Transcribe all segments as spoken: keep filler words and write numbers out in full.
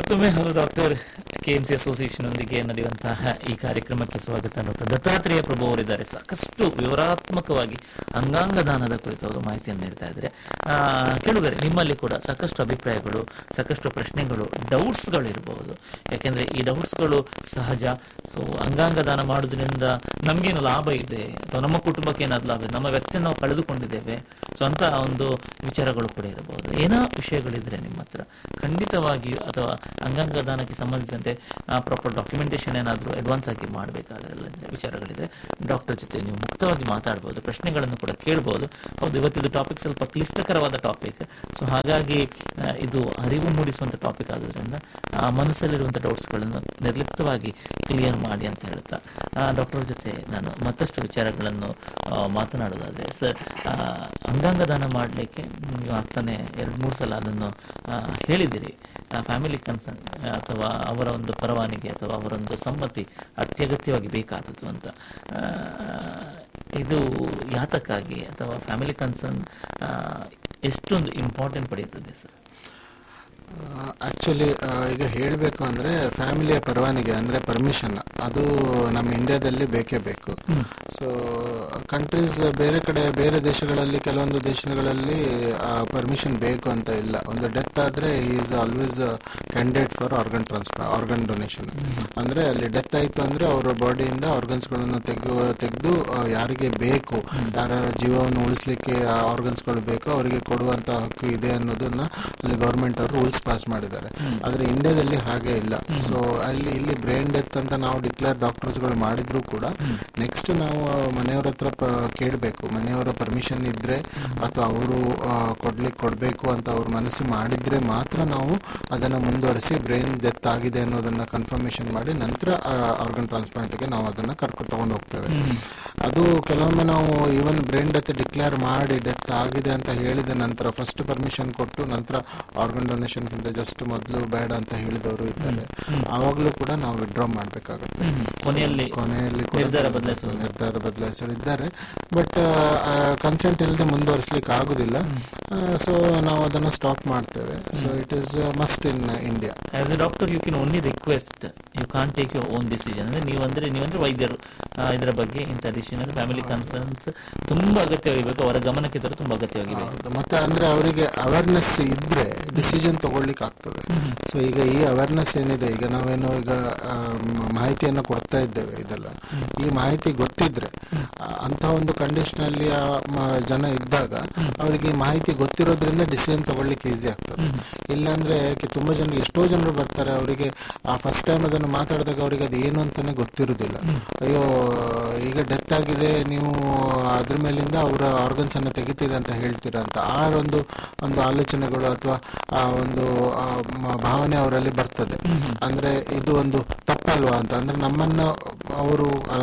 ಮತ್ತೊಮ್ಮೆ hello doctor. KMC association ಒಂದಿಗೆ ನಡೆಯುವಂತಹ ಈ ಕಾರ್ಯಕ್ರಮಕ್ಕೆ ಸ್ವಾಗತ. ಡಾಕ್ಟರ್ ದತ್ತಾತ್ರೇಯ ಪ್ರಭು ಅವರಿದ್ದಾರೆ. ಸಾಕಷ್ಟು ವಿವರಾತ್ಮಕವಾಗಿ ಅಂಗಾಂಗ ದಾನದ ಕುರಿತು ಅವರು ಮಾಹಿತಿಯನ್ನು ನೀಡ್ತಾ ಇದ್ದಾರೆ. ಆ ಕೇಳುಗರೆ, ನಿಮ್ಮಲ್ಲಿ ಕೂಡ ಸಾಕಷ್ಟು ಅಭಿಪ್ರಾಯಗಳು, ಸಾಕಷ್ಟು ಪ್ರಶ್ನೆಗಳು, ಡೌಟ್ಸ್ಗಳು ಇರಬಹುದು. ಯಾಕೆಂದ್ರೆ ಈ ಡೌಟ್ಸ್ಗಳು ಸಹಜ. ಸೊ ಅಂಗಾಂಗ ದಾನ ಮಾಡೋದ್ರಿಂದ ನಮ್ಗೇನು ಲಾಭ ಇದೆ ಅಥವಾ ನಮ್ಮ ಕುಟುಂಬಕ್ಕೆ ಏನಾದ್ರು ಲಾಭ ಇದೆ, ನಮ್ಮ ವ್ಯಕ್ತಿಯನ್ನು ನಾವು ಕಳೆದುಕೊಂಡಿದ್ದೇವೆ, ಸೊ ಅಂತ ಒಂದು ವಿಚಾರಗಳು ಕೂಡ ಇರಬಹುದು. ಏನೋ ವಿಷಯಗಳಿದ್ರೆ ನಿಮ್ಮ ಹತ್ರ ಖಂಡಿತವಾಗಿಯೂ, ಅಥವಾ ಅಂಗಾಂಗ ದಾನಕ್ಕೆ ಸಂಬಂಧಿಸಿದಂತೆ ಪ್ರಾಪರ್ ಡಾಕ್ಯುಮೆಂಟೇಶನ್ ಏನಾದರೂ ಅಡ್ವಾನ್ಸ್ ಆಗಿ ಮಾಡಬೇಕಾದ ವಿಚಾರಗಳಿದ್ರೆ ಡಾಕ್ಟರ್ ಜೊತೆ ನೀವು ಮುಕ್ತವಾಗಿ ಮಾತಾಡಬಹುದು, ಪ್ರಶ್ನೆಗಳನ್ನು ಕೂಡ ಕೇಳಬಹುದು. ಹೌದು, ಇವತ್ತಿದು ಟಾಪಿಕ್ ಸ್ವಲ್ಪ ಕ್ಲಿಷ್ಟಕರವಾದ ಟಾಪಿಕ್. ಸೊ ಹಾಗಾಗಿ ಇದು ಅರಿವು ಮೂಡಿಸುವಂತ ಟಾಪಿಕ್ ಆಗೋದ್ರಿಂದ ಮನಸ್ಸಲ್ಲಿರುವಂತಹ ಡೌಟ್ಸ್ಗಳನ್ನು ನಿರ್ಲಿಪ್ತವಾಗಿ ಕ್ಲಿಯರ್ ಮಾಡಿ ಅಂತ ಹೇಳ್ತಾ ಡಾಕ್ಟರ್ ಜೊತೆ ನಾನು ಮತ್ತಷ್ಟು ವಿಚಾರಗಳನ್ನು ಮಾತನಾಡೋದಾದ್ರೆ, ಸರ್, ಅಂಗಾಂಗ ದಾನ ಮಾಡಲಿಕ್ಕೆ ನೀವು ಆಗ್ತಾನೆ ಎರಡು ಮೂರು ಸಲ ಅದನ್ನು ಹೇಳಿದ್ದೀರಿ. ಫ್ಯಾಮಿಲಿ ಕನ್ಸರ್ನ್ ಅಥವಾ ಅವರ ಒಂದು ಪರವಾನಗಿ ಅಥವಾ ಅವರೊಂದು ಸಮ್ಮತಿ ಅತ್ಯಗತ್ಯವಾಗಿ ಬೇಕಾದದ್ದು ಅಂತ. ಇದು ಯಾತಕ್ಕಾಗಿ ಅಥವಾ ಫ್ಯಾಮಿಲಿ ಕನ್ಸರ್ನ್ ಎಷ್ಟೊಂದು ಇಂಪಾರ್ಟೆಂಟ್ ಪಡೆಯುತ್ತದೆ ಸರ್? ಆಕ್ಚುಲಿ ಈಗ ಹೇಳಬೇಕು ಅಂದ್ರೆ ಫ್ಯಾಮಿಲಿಯ ಪರವಾನಗಿ ಅಂದ್ರೆ ಪರ್ಮಿಷನ್, ಅದು ನಮ್ಮ ಇಂಡಿಯಾದಲ್ಲಿ ಬೇಕೇ ಬೇಕು. ಸೊ ಕಂಟ್ರೀಸ್ ಬೇರೆ ಕಡೆ ಬೇರೆ ದೇಶಗಳಲ್ಲಿ, ಕೆಲವೊಂದು ದೇಶಗಳಲ್ಲಿ ಪರ್ಮಿಷನ್ ಬೇಕು ಅಂತ ಇಲ್ಲ. ಒಂದು ಡೆತ್ ಆದ್ರೆ is always candidate for organ transfer, organ donation. ಅಂದ್ರೆ ಅಲ್ಲಿ ಡೆತ್ ಆಯ್ತು ಅಂದ್ರೆ ಅವರ ಬಾಡಿಯಿಂದ ಆರ್ಗನ್ಸ್ ಗಳನ್ನು ತೆಗೆದು ತೆಗೆದು ಯಾರಿಗೆ ಬೇಕು, ಯಾರ ಜೀವವನ್ನು ಉಳಿಸ್ಲಿಕ್ಕೆ ಆರ್ಗನ್ಸ್ ಗಳು ಬೇಕು ಅವರಿಗೆ ಕೊಡುವಂತ ಹಕ್ಕು ಇದೆ ಅನ್ನೋದನ್ನ ಅಲ್ಲಿ ಗವರ್ಮೆಂಟ್ ಅವರು ರೂಲ್ಸ್ ಪಾಸ್ ಮಾಡಿದ್ದಾರೆ. ಆದ್ರೆ ಇಂಡಿಯಾದಲ್ಲಿ ಹಾಗೆ ಇಲ್ಲ. ಸೊ ಅಲ್ಲಿ ಇಲ್ಲಿ ಬ್ರೈನ್ ಡೆತ್ ಅಂತ ನಾವು ಡಿಕ್ಲೇರ್ ಡಾಕ್ಟರ್ಸ್ ಗಳು ಮಾಡಿದ್ರು ಕೂಡ ನೆಕ್ಸ್ಟ್ ನಾವು ಮನೆಯವರ ಹತ್ರ ಕೇಳಬೇಕು. ಮನೆಯವರ ಪರ್ಮಿಷನ್ ಇದ್ರೆ ಅಥವಾ ಅವರು ಕೊಡ್ಲಿಕ್ಕೆ ಕೊಡ್ಬೇಕು ಅಂತ ಅವ್ರ ಮನಸ್ಸು ಮಾಡಿದ್ರೆ ಮಾತ್ರ ನಾವು ಅದನ್ನ ಮುಂದುವರಿಸಿ ಬ್ರೈನ್ ಡೆತ್ ಆಗಿದೆ ಅನ್ನೋದನ್ನ ಕನ್ಫರ್ಮೇಶನ್ ಮಾಡಿ ನಂತರ ಆರ್ಗನ್ ಟ್ರಾನ್ಸ್ಪ್ಲಾಂಟ್ ಗೆ ನಾವು ಅದನ್ನ ಕರ್ಕೊಂಡು ತಗೊಂಡು ಹೋಗ್ತೇವೆ. ಅದು ಕೆಲವೊಮ್ಮೆ ನಾವು ಈವನ್ ಬ್ರೈನ್ ಡೆತ್ ಡಿಕ್ಲೇರ್ ಮಾಡಿ ಡೆತ್ ಆಗಿದೆ ಅಂತ ಹೇಳಿದ ನಂತರ ಫಸ್ಟ್ ಪರ್ಮಿಷನ್ ಕೊಟ್ಟು ನಂತರ ಆರ್ಗನ್ ಡೊನೇಷನ್ ಗಿಂತ ಜಸ್ಟ್ ಮೊದಲು ಬೇಡ ಅಂತ ಹೇಳಿದವರು ಇದ್ದಾರೆ. ಆವಾಗಲೂ ಕೂಡ ನಾವು ವಿಡ್ರಾ ಮಾಡ್ಬೇಕಾಗುತ್ತೆ. ಕೊನೆಯಲ್ಲಿ ಕೊನೆಯಲ್ಲಿ ನಿರ್ಧಾರ ಬದಲಾಯಿಸುವ ನಿರ್ಧಾರ ಬದಲಾಯಿಸೋರು ಇದ್ದಾರೆ. ಬಟ್ ಕನ್ಸೆಂಟ್ ಇಲ್ಲದೆ ಮುಂದುವರಿಸಲಿಕ್ಕೆ ಆಗುದಿಲ್ಲ. ಸೊ ನಾವು ಅದನ್ನ ಸ್ಟಾಪ್ ಮಾಡ್ತೇವೆ. So it is must in India. As A doctor you can only request, you can't take your own decision. ಅಂದ್ರೆ ನೀವಂದ್ರೆ ನೀವಂದ್ರೆ ವೈದ್ಯರು ಇದರ ಬಗ್ಗೆ ಇಂಥ ಡಿಸಿಷನ್ ಫ್ಯಾಮಿಲಿ ಕನ್ಸರ್ನ್ಸ್ ತುಂಬಾ ಅಗತ್ಯವಾಗಿರ್ಬೇಕು, ಅವರ ಗಮನಕ್ಕೆ ತರೋ ತುಂಬಾ ಅಗತ್ಯವಾಗಿರ್ಬೇಕು. ಮತ್ತೆ ಅಂದ್ರೆ ಅವರಿಗೆ ಅವೇರ್ನೆಸ್ ಇದ್ರೆ ಡಿಸಿಷನ್ ತಗೊಳ್ಲಿಕ್ಕೆ ಆಗ್ತದೆ. ಸೊ ಈಗ ಈ ಅವೇರ್ನೆಸ್ ಏನಿದೆ, ಈಗ ನಾವೇನೋ ಈಗ ಮಾಹಿತಿಯನ್ನು ಕೊಡ್ತಾ ಇದ್ದೇವೆ, ಇದೆಲ್ಲ ಈ ಮಾಹಿತಿ ಗೊತ್ತಿದ್ರೆ ಅಂತ ಒಂದು ಕಂಡೀಷನ್ ಅಲ್ಲಿ ಜನ ಇದ್ದಾಗ ಅವರಿಗೆ ಮಾಹಿತಿ ಗೊತ್ತಿರೋದ್ರಿಂದ ಡಿಸಿಷನ್ ತಗೊಳ್ಳಿಕ್ಕೆ ಈಸಿ ಆಗ್ತದೆ. ಇಲ್ಲಾಂದ್ರೆ ತುಂಬಾ ಜನ, ಎಷ್ಟೋ ಜನರು ಬರ್ತಾರೆ, ಅವರಿಗೆ ಆ ಫಸ್ಟ್ ಟೈಮ್ ಅದನ್ನು ಮಾತಾಡಿದಾಗ ಅವರಿಗೆ ಅದು ಏನು ಅಂತಾನೆ ಗೊತ್ತಿರುವುದಿಲ್ಲ. ಅಯ್ಯೋ ಈಗ ಡೆತ್ ಆಗಿದೆ, ನೀವು ಅದ್ರ ಮೇಲಿಂದ ಅವರ ಆರ್ಗನ್ಸ್ ಅನ್ನು ತೆಗಿತೀರ ಅಂತ ಹೇಳ್ತೀರಾ ಅಂತ ಆ ಒಂದು ಒಂದು ಆಲೋಚನೆಗಳು ಅಥವಾ ಆ ಒಂದು ಭಾವನೆ ಅವರಲ್ಲಿ ಬರ್ತದೆ. ಅಂದ್ರೆ ಇದು ಒಂದು ತಪ್ಪಲ್ವಾ ಅಂತ, ಅಂದ್ರೆ ನಮ್ಮನ್ನ ಅವರು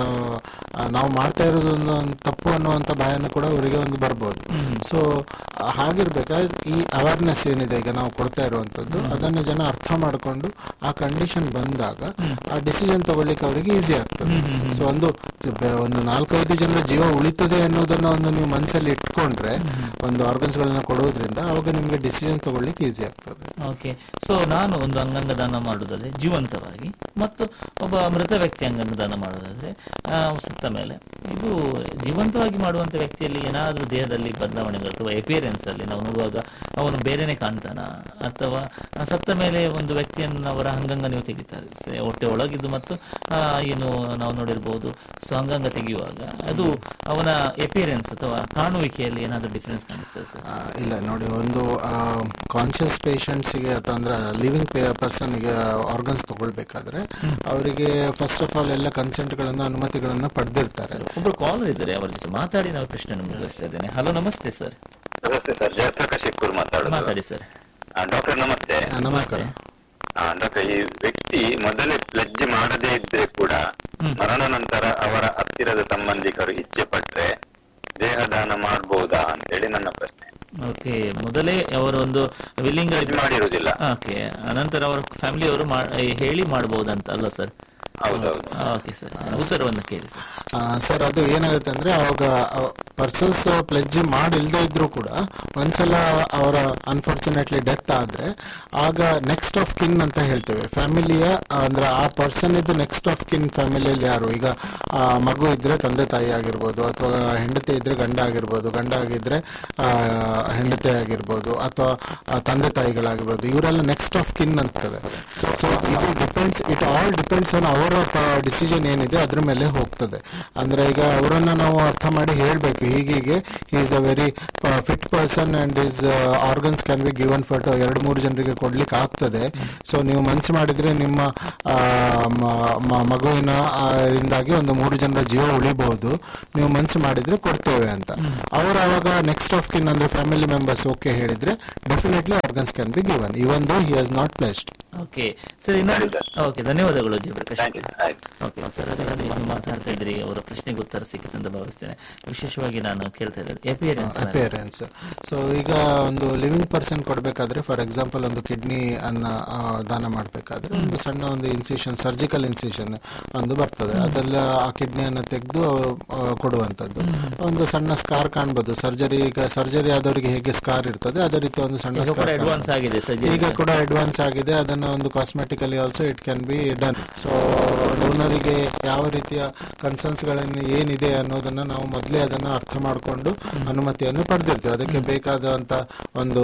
ನಾವು ಮಾಡ್ತಾ ಇರೋದು ತಪ್ಪು ಅನ್ನುವಂತ ಭಯನೂ ಕೂಡ ಅವರಿಗೆ ಒಂದು ಬರ್ಬೋದು. ಸೊ ಹಾಗಿರ್ಬೇಕಾದ್ರೆ ಈ ಅವೇರ್ನೆಸ್ ಏನಿದೆ ಈಗ ನಾವು ಕೊಡ್ತಾ ಇರುವಂತದ್ದು, ಅದನ್ನು ಜನ ಅರ್ಥ ಮಾಡಿಕೊಂಡು ಆ ಕಂಡೀಷನ್ ಬಂದಾಗ ಆ ಡಿಸಿಷನ್ ತಗೊಳ್ಳಿಕ್ಕೆ ಅವರಿಗೆ ಈಸಿ ಆಗ್ತದೆ. ಸೊ ಒಂದು ಒಂದು ನಾಲ್ಕೈದು ಜನರ ಜೀವ ಉಳಿತದೆ ಅನ್ನೋದನ್ನ ಒಂದು ನೀವು ಮನಸ್ಸಲ್ಲಿ ಇಟ್ಕೊಂಡ್ರೆ ಒಂದು ಆರ್ಗನ್ಸ್ ಗಳನ್ನ ಕೊಡೋದ್ರಿಂದ ಅವಾಗ ನಿಮ್ಗೆ ಡಿಸಿಷನ್ ತಗೊಳ್ಳಿಕ್ಕೆ ಈಸಿ ಆಗ್ತದೆ. ಓಕೆ. ಸೊ ನಾನು ಒಂದು ಅಂಗಾಂಗ ದಾನ ಮಾಡುವುದಾದ್ರೆ ಜೀವಂತವಾಗಿ, ಮತ್ತು ಒಬ್ಬ ಮೃತ ವ್ಯಕ್ತಿ ಅಂಗಾಂಗ ದಾನ ಮಾಡುವುದಾದ್ರೆ ಸತ್ತ ಮೇಲೆ, ಇದು ಜೀವಂತವಾಗಿ ಮಾಡುವಂತ ವ್ಯಕ್ತಿಯಲ್ಲಿ ಏನಾದ್ರೂ ದೇಹದಲ್ಲಿ ಬದಲಾವಣೆಗಳು ಅಥವಾ ಎಪಿಯರೆನ್ಸ್ ಅಲ್ಲಿ ನಾವು ನೋಡುವಾಗ ಅವನು ಬೇರೆನೆ ಕಾಣ್ತಾನ, ಅಥವಾ ಸತ್ತ ಮೇಲೆ ಒಂದು ವ್ಯಕ್ತಿಯನ್ನು ಅವರ ಅಂಗಾಂಗ ನೀವು ತೆಗಿತಾರೆ ಹೊಟ್ಟೆ ಒಳಗಿದ್ದು ಮತ್ತು ಏನು ನಾವು ನೋಡಿರ್ಬಹುದು. ಸೊ ಅಂಗಾಂಗ ತೆಗೆಯುವಾಗ ಅದು ಅವನ ಎಪಿಯರೆನ್ಸ್ ಅಥವಾ ಕಾಣುವಿಕೆಯಲ್ಲಿ ಏನಾದ್ರೂ ಡಿಫರೆನ್ಸ್ ಕಾಣಿಸ್ತದೆ ಸರ್? ಇಲ್ಲ ನೋಡಿ, ಒಂದು ಕಾನ್ಶಿಯಸ್ ಪೇಷಂಟ್ಸ್ಗೆ ಅಥವಾ ಅಂದ್ರೆ ಲಿವಿಂಗ್ ಪರ್ಸನ್ಗೆ ಆರ್ಗನ್ಸ್ ತಗೊಳ್ಬೇಕಾದ್ರೆ ಅವರಿಗೆ ಫಸ್ಟ್ ಆಫ್ ಆಲ್ ಎಲ್ಲ ಕನ್ಸೆಂಟ್ ಗಳನ್ನ ಅನುಮತಿಗಳನ್ನ ಪಡೆದಿರ್ತಾರೆ. ಒಬ್ರು ಕಾಲರ್ ಇದ್ದಾರೆ, ಅವರ ಜೊತೆ ಮಾತಾಡಿ ನಾವು ಪ್ರಶ್ನೆ ಮುಂದುವರಿಸ್ತಾ ಇದ್ದೇನೆ. ಹಲೋ, ನಮಸ್ತೆ ಸರ್. ನಮಸ್ತೆ ಸರ್, ಜಯಪ್ರಕಾಶ್ ಇಕ್ಕೂರ್ ಮಾತಾಡೋದು. ಮಾತಾಡಿ ಸರ್. ಡಾಕ್ಟರ್ ನಮಸ್ತೆ. ನಮಸ್ಕಾರ ಡಾಕ್ಟರ್, ಈ ವ್ಯಕ್ತಿ ಮೊದಲೇ ಪ್ಲೆಡ್ಜ್ ಮಾಡದೇ ಇದ್ರೆ ಕೂಡ ಮರಣ ನಂತರ ಅವರ ಹತ್ತಿರದ ಸಂಬಂಧಿಕರು ಇಚ್ಛೆ ಪಟ್ರೆ ದೇಹದಾನ ಮಾಡಬಹುದಾ ಅಂತೇಳಿ ನನ್ನ ಪ್ರಶ್ನೆ. ಓಕೆ, ಮೊದಲೇ ಅವರ ಒಂದು ವಿಲ್ಲಿಂಗ್ ಮಾಡಿರುವುದಿಲ್ಲ. ಓಕೆ, ಅನಂತರ ಅವರ ಫ್ಯಾಮಿಲಿ ಅವರು ಹೇಳಿ ಮಾಡಬಹುದಂತ ಅಲ್ಲ ಸರ್? ಹೌದೌದು. ಓಕೆ ಸರ್, ಉತ್ತರವನ್ನು ಕೇಳಿ ಸರ್. ಸರ್ ಅದು ಏನಾಗುತ್ತೆ ಅಂದ್ರೆ ಅವಾಗ ಪರ್ಸನ್ಸ್ ಪ್ಲೆಜ್ ಮಾಡಿಲ್ದೇ ಇದ್ರು ಕೂಡ ಒಂದ್ಸಲ ಅವರ ಅನ್ಫಾರ್ಚುನೇಟ್ಲಿ ಡೆತ್ ಆದ್ರೆ ಆಗ ನೆಕ್ಸ್ಟ್ ಆಫ್ ಕಿನ್ ಅಂತ ಹೇಳ್ತೇವೆ. ಫ್ಯಾಮಿಲಿಯ ಅಂದ್ರೆ ಆ ಪರ್ಸನ್ ಇದ್ದು ನೆಕ್ಸ್ಟ್ ಆಫ್ ಕಿನ್ ಫ್ಯಾಮಿಲಿಯಲ್ಲಿ ಯಾರು, ಈಗ ಆ ಮಗು ಇದ್ರೆ ತಂದೆ ತಾಯಿ ಆಗಿರ್ಬೋದು, ಅಥವಾ ಹೆಂಡತಿ ಇದ್ರೆ ಗಂಡ ಆಗಿರ್ಬೋದು, ಗಂಡ ಆಗಿದ್ರೆ ಆ ಹೆಂಡತಿ ಆಗಿರ್ಬೋದು, ಅಥವಾ ತಂದೆ ತಾಯಿಗಳಾಗಿರ್ಬೋದು, ಇವರೆಲ್ಲ ನೆಕ್ಸ್ಟ್ ಆಫ್ ಕಿನ್ ಅಂತದೆ. ಸೊ ಇದು depends, it all depends on ಅವರ ಡಿಸಿಷನ್ ಏನಿದೆ ಅದ್ರ ಮೇಲೆ ಹೋಗ್ತದೆ. ಅಂದ್ರೆ ಈಗ ಅವರನ್ನ ನಾವು ಅರ್ಥ ಮಾಡಿ ಹೇಳ್ಬೇಕು, ಹೀಗೀಗೆ he is a very fit person and is organs can be given for ಎರಡು ಮೂರು ಜನರಿಗೆ ಕೊಡ್ಲಿಕ್ಕೆ ಆಗ್ತದೆ. ಸೊ ನೀವು ಮನ್ಸು ಮಾಡಿದ್ರೆ ನಿಮ್ಮ ಮಗುವಿನ ಇಂದಾಗಿ ಒಂದು ಮೂರು ಜನರ ಜೀವ ಉಳಿಬಹುದು, ನೀವು ಮನ್ಸು ಮಾಡಿದ್ರೆ ಕೊಡ್ತೇವೆ ಅಂತ. ಅವರು ಅವಾಗ ನೆಕ್ಸ್ಟ್ ಆಫ್ ಕಿನ್ ಅಂದ್ರೆ ಫ್ಯಾಮಿಲಿ ಮೆಂಬರ್ಸ್ ಓಕೆ ಹೇಳಿದ್ರೆ definitely organs can be given ಇವನ್ ದೋ he has not placed. Okay sir, okay ಧನ್ಯವಾದಗಳು ಜಯಪ್ರಕಾಶ್. ಓಕೆ ಸರ್, ಅದೇ ನೀವು ಮಾತಾಡ್ತಾ ಇದ್ರಿ, ಅವರ ಪ್ರಶ್ನೆಗೆ ಉತ್ತರ ಸಿಕ್ಕಿತು ಅಂತ ಭಾವಿಸ್ತೇನೆ. ವಿಶೇಷವಾಗಿ ನಾನು ಕೇಳ್ತಾ ಇದ್ದೆ ಅಪಿಯರೆನ್ಸ್ ಅಪಿಯರೆನ್ಸ್ ಸೊ ಈಗ ಒಂದು ಲಿವಿಂಗ್ ಪರ್ಸನ್ ಕೊಡ್ಬೇಕಾದ್ರೆ, ಫಾರ್ ಎಕ್ಸಾಂಪಲ್ ಒಂದು ಕಿಡ್ನಿ ಅನ್ನ ದಾನ ಮಾಡ್ಬೇಕಾದ್ರೆ ಒಂದು ಸಣ್ಣ ಒಂದು ಇನ್ಸಿಷನ್, ಸರ್ಜಿಕಲ್ ಇನ್ಸಿಷನ್ ಒಂದು ಬರ್ತದೆ, ಅದೆಲ್ಲ ಆ ಕಿಡ್ನಿಯನ್ನು ತೆಗೆದು ಅವರು ಕೊಡುವಂತದ್ದು. ಒಂದು ಸಣ್ಣ ಸ್ಕಾರ್ ಕಾಣ್ಬೋದು, ಸರ್ಜರಿ, ಈಗ ಸರ್ಜರಿ ಆದವರಿಗೆ ಹೇಗೆ ಸ್ಕಾರ್ ಇರ್ತದೆ ಅದೇ ರೀತಿ ಒಂದು ಸಣ್ಣ ಸ್ಕಾರ್ ಅಡ್ವಾನ್ಸ್ ಆಗಿದೆ, ಈಗ ಕೂಡ ಅಡ್ವಾನ್ಸ್ ಆಗಿದೆ. ಅದನ್ನ ಒಂದು cosmetically also it can be done. So ಡೋನರಿಗೆ ಯಾವ ರೀತಿಯ ಕನ್ಸರ್ನ್ಸ್ ಗಳನ್ನು ಏನಿದೆ ಅನ್ನೋದನ್ನ ನಾವು ಮೊದಲೇ ಅದನ್ನ ಅರ್ಥ ಮಾಡಿಕೊಂಡು ಅನುಮತಿಯನ್ನು ಪಡೆದಿರ್ತೇವೆ. ಅದಕ್ಕೆ ಬೇಕಾದಂತ ಒಂದು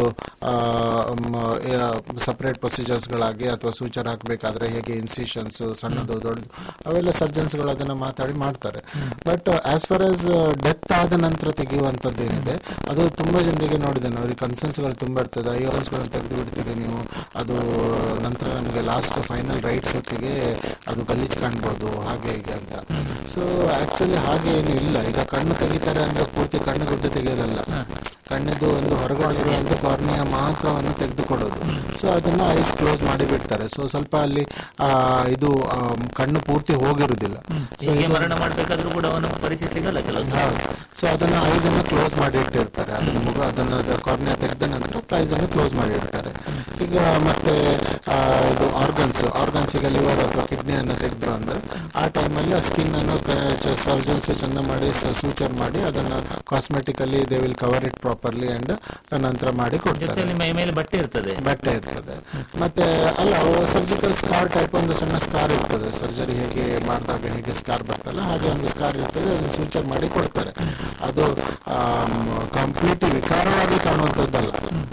ಸಪರೇಟ್ ಪ್ರೊಸೀಜರ್ಸ್ ಗಳಾಗಿ ಅಥವಾ ಸೂಚನೆ ಹಾಕಬೇಕಾದ್ರೆ ಹೇಗೆ ಇನ್ಸಿಷನ್ಸ್ ಸಣ್ಣದು ದೊಡ್ಡದು ಅವೆಲ್ಲ ಸರ್ಜನ್ಸ್ ಗಳು ಅದನ್ನ ಮಾತಾಡಿ ಮಾಡ್ತಾರೆ. But as far as death ಆದ ನಂತರ ತೆಗೆಯುವಂತದ್ದು ಏನಿದೆ ಅದು ತುಂಬಾ ಜನರಿಗೆ ನೋಡಿದ್ದೇನೆ, ಅವ್ರಿಗೆ ಕನ್ಸರ್ನ್ಸ್ ಗಳು ತುಂಬಾ ಇರ್ತದೆ. ಐಆರ್ಸ್ ಗಳನ್ನು ತೆಗೆದು ಬಿಡ್ತೀರಿ ನೀವು, ಅದು ನಂತರ ನನಗೆ ಲಾಸ್ಟ್ ಫೈನಲ್ ರೈಟ್ಸ್ ಹೊತ್ತಿಗೆ ಅದು ಗಲೀಜ್ ಕಾಣ್ಬೋದು ಹಾಗೆ ಹೀಗೆ ಅಂತ. ಸೊ ಆಕ್ಚುಲಿ ಹಾಗೆ ಏನು ಇಲ್ಲ. ಈಗ ಕಣ್ಣು ತೆಗಿತಾರೆ ಅಂದ್ರೆ ಪೂರ್ತಿ ಕಣ್ಣು ಗುಡ್ಡೆ ತೆಗೆಯೋದಲ್ಲ, ಕಣ್ಣಿದ್ದು ಒಂದು ಹೊರಗಡೆ ಇರುವಂತ ಕಾರ್ನಿಯ ಮಾತ್ರವನ್ನು ತೆಗೆದುಕೊಡೋದು. ಸೊ ಅದನ್ನ ಐಸ್ ಕ್ಲೋಸ್ ಮಾಡಿ ಬಿಡ್ತಾರೆ. ಸೊ ಸ್ವಲ್ಪ ಅಲ್ಲಿ ಆ ಇದು ಕಣ್ಣು ಪೂರ್ತಿ ಹೋಗಿರುವುದಿಲ್ಲ. ಮರಣ ಮಾಡಬೇಕಾದ್ರೂ ಕೂಡ ಅವನ ಪರಿಚಯ ಸಿಗಲ್ಲ ಕೆಲವು. ಸೊ ಅದನ್ನ ಐಸ್ ಅನ್ನು ಕ್ಲೋಸ್ ಮಾಡಿ ಇಟ್ಟಿರ್ತಾರೆ. ಅದನ್ನ ಮುಗ ಅದನ್ನ ಕಾರ್ನಿಯ ತೆಗೆದ ನಂತರ ಐಸ್ ಅನ್ನು ಕ್ಲೋಸ್ ಮಾಡಿ ಇಡ್ತಾರೆ. ಈಗ ಮತ್ತೆ ಇದು ಆರ್ಗನ್ಸ್ ಆರ್ಗನ್ಸ್ ಈಗ ಲಿವರ್ ಅಥವಾ ಕಿಡ್ನಿಯನ್ನು ತೆಗೆದ್ರು ಅಂದ್ರೆ ಆ ಟೈಮಲ್ಲಿ ಆ ಸ್ಕಿನ್ ಅನ್ನು ಸರ್ಜನ್ಸ್ ಚೆಂದ ಮಾಡಿ ಸೂಚರ್ ಮಾಡಿ ಅದನ್ನ cosmetically they will cover it properly and ನಂತರ ಮಾಡಿ ಕೊಡ್ತಾರೆ. ಬಟ್ಟೆ ಇರ್ತದೆ ಬಟ್ಟೆ ಇರ್ತದೆ ಮತ್ತೆ ಅಲ್ಲ ಸರ್ಜಿಕಲ್ ಸ್ಕಾರ್ ಟೈಪ್ ಒಂದು ಸಣ್ಣ ಸ್ಕಾರ್ ಇರ್ತದೆ. ಸರ್ಜರಿ ಹೇಗೆ ಮಾಡಿದಾಗ ಹೇಗೆ ಸ್ಕಾರ್ ಬರ್ತಲ್ಲ ಹಾಗೆ ಒಂದು ಸ್ಕಾರ್ ಇರ್ತದೆ, ಅದನ್ನು ಸೂಚರ್ ಮಾಡಿ ಕೊಡ್ತಾರೆ. ಅದು ಕಂಪ್ಲೀಟ್ ವಿಕಾರವಾಗಿ ಕಾಣುವಂತದ್ದಲ್ಲ.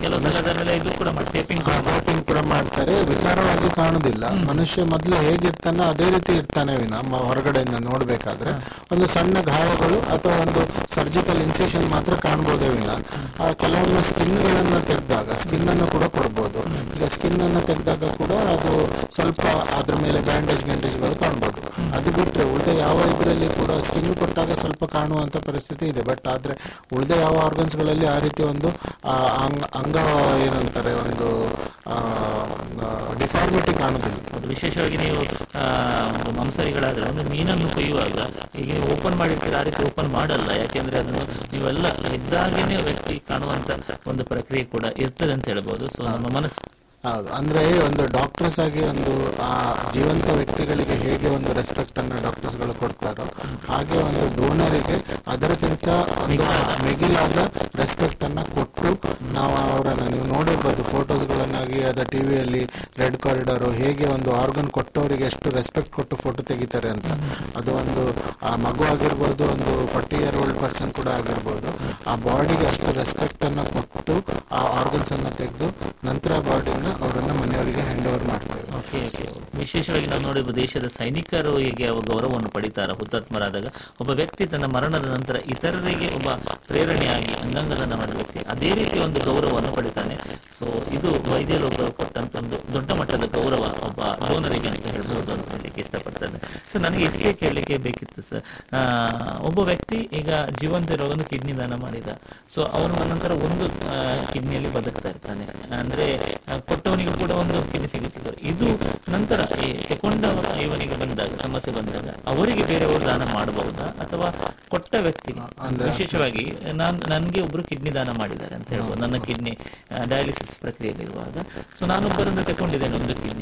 ಟೇಪಿಂಗ್ ಕೂಡ ಮಾಡ್ತಾರೆ, ವಿಕಾರವಾಗಿ ಕಾಣುದಿಲ್ಲ. ಮನುಷ್ಯ ಮೊದಲು ಹೇಗಿರ್ತಾನೆ ಅದೇ ರೀತಿ ಇರ್ತಾನೆ ವಿನ ಹೊರಗಡೆಯಿಂದ ನೋಡ್ಬೇಕಾದ್ರೆ ಒಂದು ಸಣ್ಣ ಗಾಯಗಳು ಅಥವಾ ಒಂದು ಸರ್ಜಿಕಲ್ ಇನ್ಸೆಷನ್ ಮಾತ್ರ ಕಾಣ್ಬೋದೇ ವಿನ ಆ ಕೆಲವೊಂದು ಸ್ಕಿನ್ ಗಳನ್ನ ತೆಗೆದಾಗ ಸ್ಕಿನ್ ಅನ್ನು ಕೂಡ ಕೊಡ್ಬೋದು. ಈಗ ಸ್ಕಿನ್ ಅನ್ನು ತೆಗೆದಾಗ ಕೂಡ ಅದು ಸ್ವಲ್ಪ ಅದ್ರ ಮೇಲೆ ಬ್ಯಾಂಡೇಜ್ ಗ್ಯಾಂಡೇಜ್ಗಳು ಕಾಣ್ಬೋದು. ಅದು ಬಿಟ್ರೆ ಉಳಿದ ಯಾವ ಇದರಲ್ಲಿ ಕೂಡ ಸ್ಕಿನ್ ಕೊಟ್ಟಾಗ ಸ್ವಲ್ಪ ಕಾಣುವಂತ ಪರಿಸ್ಥಿತಿ ಇದೆ. ಬಟ್ ಆದ್ರೆ ಉಳಿದ ಯಾವ ಆರ್ಗನ್ಸ್ ಗಳಲ್ಲಿ ಆ ರೀತಿ ಒಂದು ಅಂಗ ಏನಂತಾರೆ ಒಂದು ಡಿಫಾರ್ಮಿಟಿ ಕಾಣುದಿಲ್ಲ. ವಿಶೇಷವಾಗಿ ನೀವು ಮಾಂಸಾಹಾರಿಗಳಾದ್ರೆ ಒಂದು ಮೀನನ್ನು ಕೊಯ್ಯುವಾಗ ಈಗ ನೀವು ಓಪನ್ ಮಾಡಿರ್ತೀರ, ಆ ರೀತಿ ಓಪನ್ ಮಾಡಲ್ಲ. ಯಾಕೆಂದ್ರೆ ಅದನ್ನು ನೀವೆಲ್ಲ ಇದ್ದಾಗೇನೆ ವ್ಯಕ್ತಿ ಕಾಣುವಂತ ಒಂದು ಪ್ರಕ್ರಿಯೆ ಕೂಡ ಇರ್ತದೆ ಅಂತ ಹೇಳ್ಬೋದು. ಸೊ ನಮ್ಮ ಮನಸ್ಸು ಹೌದು, ಅಂದ್ರೆ ಒಂದು ಡಾಕ್ಟರ್ಸ್ ಆಗಿ ಒಂದು ಆ ಜೀವಂತ ವ್ಯಕ್ತಿಗಳಿಗೆ ಹೇಗೆ ಒಂದು ರೆಸ್ಪೆಕ್ಟ್ ಅನ್ನ ಡಾಕ್ಟರ್ಸ್ ಗಳು ಕೊಡ್ತಾರೋ ಹಾಗೆ ಒಂದು ಡೋನರಿಗೆ ಅದಕ್ಕಿಂತ ಒಂದು ಮಿಗಿಲಾದ ರೆಸ್ಪೆಕ್ಟ್ ಅನ್ನ ಕೊಟ್ಟು ನಾವು ಅವರನ್ನ ನೀವು ನೋಡಿರ್ಬೋದು ಫೋಟೋಸ್ಗಳನ್ನಾಗಿ ಅದ ಟಿವಿಯಲ್ಲಿ ರೆಡ್ ಕಾರಿಡಾರ್ ಹೇಗೆ ಒಂದು ಆರ್ಗನ್ ಕೊಟ್ಟವರಿಗೆ ಎಷ್ಟು ರೆಸ್ಪೆಕ್ಟ್ ಕೊಟ್ಟು ಫೋಟೋ ತೆಗಿತಾರೆ ಅಂತ. ಅದು ಒಂದು ಆ ಮಗು ಆಗಿರ್ಬೋದು, ಒಂದು ಫಾರ್ಟಿ ಇಯರ್ ಓಲ್ಡ್ ಪರ್ಸನ್ ಕೂಡ ಆಗಿರ್ಬೋದು, ಆ ಬಾಡಿಗೆ ಅಷ್ಟು ರೆಸ್ಪೆಕ್ಟ್ ಅನ್ನ ಕೊಟ್ಟು ಆ ಆರ್ಗನ್ಸ್ ಅನ್ನ ತೆಗೆದು ನಂತರ ಬಾಡಿನ ಅವರನ್ನ ಮನೆಯವರಿಗೆ ಹ್ಯಾಂಡ್ ಓವರ್ ಮಾಡ್ತೇವೆ. ವಿಶೇಷವಾಗಿ ನಾವು ನೋಡಿರುವ ದೇಶದ ಸೈನಿಕರು ಹೇಗೆ ಗೌರವವನ್ನು ಪಡಿತಾರೆ ಹುತಾತ್ಮರಾದಾಗ, ಒಬ್ಬ ವ್ಯಕ್ತಿ ತನ್ನ ಮರಣದ ನಂತರ ಇತರರಿಗೆ ಒಬ್ಬ ಪ್ರೇರಣೆಯಾಗಿ ಅಂಗಾಂಗದಾನ ಮಾಡುವ ವ್ಯಕ್ತಿ ಅದೇ ರೀತಿ ಒಂದು ಗೌರವವನ್ನು ಪಡಿತಾನೆ. ಸೊ ಇದು ವೈದ್ಯ ಲೋಕರು ಕೊಟ್ಟಂತ ಒಂದು ದೊಡ್ಡ ಮಟ್ಟದ ಗೌರವ ಒಬ್ಬ ಡೋನರಿಗೆ ಅಂತ ಹೇಳ್ಬೋದು ಅಂತ ಹೇಳಲಿಕ್ಕೆ ಇಷ್ಟಪಡ್ತೇನೆ. ಸೊ ನನಗೆ ಇಷ್ಟೇ ಕೇಳಲಿಕ್ಕೆ ಬೇಕಿತ್ತು ಸರ್. ಒಬ್ಬ ವ್ಯಕ್ತಿ ಈಗ ಜೀವಂತ ಇರೋ ಒಂದು ಕಿಡ್ನಿ ದಾನ ಮಾಡಿದ, ಸೊ ಅವನು ನಂತರ ಒಂದು ಕಿಡ್ನಿಯಲ್ಲಿ ಬದುಕ್ತಾ ಇರ್ತಾನೆ, ಅಂದ್ರೆ ಕೊಟ್ಟವನಿಗೂ ಕೂಡ ಒಂದು ಕಿಡ್ನಿ ಸಿಗುತ್ತದೆ. ಇದು ನಂತರ ತಕೊಂಡ ಇವನಿಗೆ ಬಂದಾಗ ಸಮಸ್ಯೆ ಬಂದಾಗ ಅವರಿಗೆ ಬೇರೆಯವರು ದಾನ ಮಾಡಬಹುದಾ ಅಥವಾ ಕೊಟ್ಟ ವ್ಯಕ್ತಿಗೆ? ವಿಶೇಷವಾಗಿ ನಾನ್ ನನ್ಗೆ ಒಬ್ರು ಕಿಡ್ನಿ ದಾನ ಮಾಡಿದ್ದಾರೆ ಅಂತ ಹೇಳ್ಬೋದು, ನನ್ನ ಕಿಡ್ನಿ ಡಯಾಲಿಸಿಸ್ ಪ್ರಕ್ರಿಯೆಯಲ್ಲಿರುವಾಗ. ಸೊ ನಾನೊಬ್ಬರಿಂದ ತಕೊಂಡಿದ್ದೇನೆ ಒಂದು ಕಿಡ್ನಿಯನ್ನು.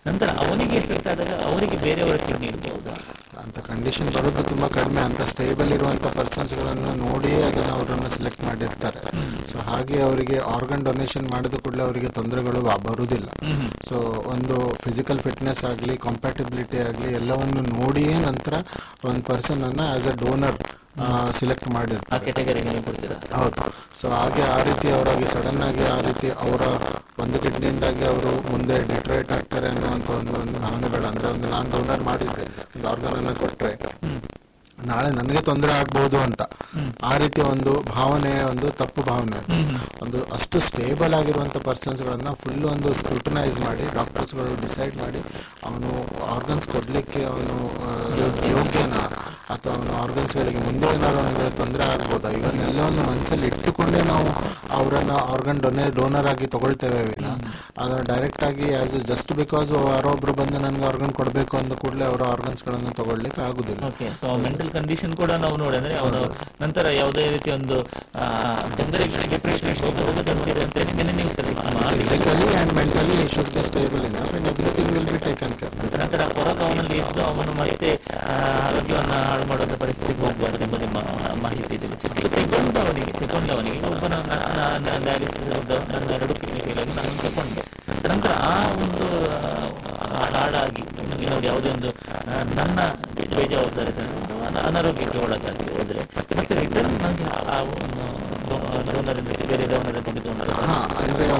ನಂತರ ಅವನಿಗೆ ಎಫೆಕ್ಟ್ ಆದಾಗ ಅವರಿಗೆ ಬೇರೆಯವರ ಕಿಡ್ನಿ ಇರಬಹುದಾ ಅಂತ ಕಂಡೀಷನ್ ಬರೋದು ತುಂಬಾ ಕಡಿಮೆ. ಅಂತ ಸ್ಟೇಬಲ್ ಇರುವಂತ ಪರ್ಸನ್ಸ್ ಗಳನ್ನ ನೋಡಿ ಅದನ್ನ ಅವರನ್ನ ಸೆಲೆಕ್ಟ್ ಮಾಡಿರ್ತಾರೆ. ಸೊ ಹಾಗೆ ಅವರಿಗೆ ಆರ್ಗನ್ ಡೊನೇಷನ್ ಮಾಡಿದ ಕೂಡಲೇ ಅವರಿಗೆ ತೊಂದರೆಗಳು ಬರುವುದಿಲ್ಲ. ಸೊ ಒಂದು ಫಿಸಿಕಲ್ ಫಿಟ್ನೆಸ್ ಆಗಲಿ, ಕಾಂಪ್ಯಾಟಿಬಿಲಿಟಿ ಆಗಲಿ ಎಲ್ಲವನ್ನು ನೋಡಿಯೇ ನಂತರ ಒಂದು ಪರ್ಸನ್ ಅನ್ನ ಆಸ್ ಅ ಡೋನರ್ ಸಿಲೆಕ್ಟ್ ಮಾಡಿರ್ತಾರೆ. ಹೌದು. ಸೊ ಹಾಗೆ ಆ ರೀತಿ ಅವರಾಗಿ ಸಡನ್ ಆಗಿ ಆ ರೀತಿ ಅವರ ಒಂದು ಕಿಡ್ನಿಯಿಂದಾಗಿ ಅವರು ಮುಂದೆ ಡಿಟ್ರೇಟ್ ಆಗ್ತಾರೆ ಅನ್ನುವಂತ ಒಂದು ಒಂದು ಭಾವನೆಗಳು, ಅಂದ್ರೆ ಒಂದು ನಾನು ಡೋನರ್ ಮಾಡಿದ್ರೆ ಒಂದು ಆರ್ಗನ್ ಅನ್ನ ಕೊಟ್ರೆ ನಾಳೆ ನನಗೆ ತೊಂದರೆ ಆಗ್ಬಹುದು ಅಂತ ಆ ರೀತಿಯ ಒಂದು ಭಾವನೆ ಒಂದು ತಪ್ಪು ಭಾವನೆ. ಒಂದು ಅಷ್ಟು ಸ್ಟೇಬಲ್ ಆಗಿರುವಂತ ಪರ್ಸನ್ಸ್ ಗಳನ್ನ ಫುಲ್ ಒಂದು ಸ್ಕ್ರೂಟನೈಸ್ ಮಾಡಿ ಡಾಕ್ಟರ್ಸ್ ಗಳು ಡಿಸೈಡ್ ಮಾಡಿ ಅವನು ಆರ್ಗನ್ಸ್ ಕೊಡ್ಲಿಕ್ಕೆ ಅವನು ಯೋಗ್ಯನ ಅಥವಾ ಅವನ ಆರ್ಗನ್ಸ್ ಗಳಿಗೆ ಮುಂದೆ ಏನಾದ್ರು ಅವನಿಗೆ ತೊಂದರೆ ಆಗ್ಬೋದಾ, ಇವನ್ನೆಲ್ಲವನ್ನು ಮನಸ್ಸಲ್ಲಿ ಇಟ್ಟುಕೊಂಡೇ ನಾವು ಅವರನ್ನ ಆರ್ಗನ್ ಡೊನೇ ಡೋನರ್ ಆಗಿ ತಗೊಳ್ತೇವೆ ವಿನ ಅದನ್ನ ಡೈರೆಕ್ಟ್ ಆಗಿ ಆಸ್ ಜಸ್ಟ್ ಬಿಕಾಸ್ ಯಾರೊಬ್ರು ಬಂದು ನನ್ಗೆ ಆರ್ಗನ್ ಕೊಡ್ಬೇಕು ಅಂದ ಕೂಡಲೇ ಅವರ ಆರ್ಗನ್ಸ್ ಗಳನ್ನ ತಗೊಳ್ಲಿಕ್ಕೆ ಆಗುದಿಲ್ಲ. ಮೆಂಟಲ್ ಕಂಡೀಷನ್ ಕೂಡ ನಾವು ನೋಡಿ ಅಂದ್ರೆ ಅವನು ನಂತರ ಯಾವುದೇ ರೀತಿ ಒಂದು ನಂತರ ಹೊರಗ ಅವನಲ್ಲಿ ಇದ್ದು ಅವನು ಮತ್ತೆ ಆರೋಗ್ಯವನ್ನ ಹಾಳು ಮಾಡುವಂತ ಪರಿಸ್ಥಿತಿಗೆ ಹೋಗಬಾರ್ದು ಎಂಬ ನಿಮ್ಮ ಮಾಹಿತಿ ಇದೆ. ತೆಗೊಂಡವನಿಗೆ ತೆಗೊಂಡವನಿಗೆ ಒಬ್ಬನ ಡಯಾಲಿಸಿಸ್ ನನ್ನ ಎರಡು ಕಿಡ್ನಿಗಳನ್ನು ನಾನು ತಗೊಂಡೆ. ನಂತರ ಆ ಒಂದು ಹಾಳಾಗಿ ನೋಡಿ ಯಾವುದೇ ಒಂದು ನನ್ನ ಬೇಜವಾಬ್ದಾರಿ ಅನಾರೋಗ್ಯಕ್ಕೆ ಒಳಗಾಗಿ ಹೋದ್ರೆ ಮತ್ತೆ ರಿಟರ್ನ್ ನನಗೆ ಆ ಡೋನರ್ ಬೇರೆ ಡೋನರ್ ತೆಗೆದುಕೊಂಡ್ರೆ ಅಂದ್ರೆ